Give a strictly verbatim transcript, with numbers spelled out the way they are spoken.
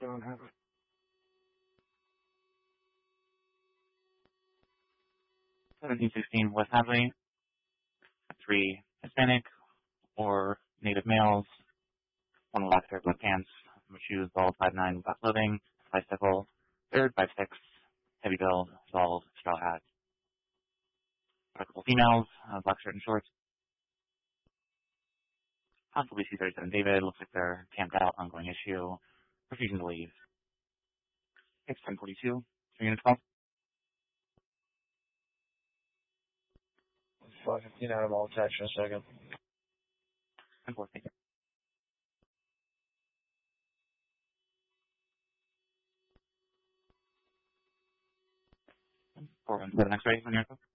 Don't have it. seventeen sixteen West Hadley. Three Hispanic or Native males. One black pair of black pants. Shoes, bald, five nine, black clothing. Bicycle. Third, five six. Heavy build, bald, straw hat. A couple females, uh, black shirt and shorts. Possibly C thirty-seven David. Looks like they're camped out. Ongoing issue. Refusing to leave. It's ten forty-two. three unit twelve. five fifteen out of all attached in a second. ten four, thank you. four one seven X-ray on your phone.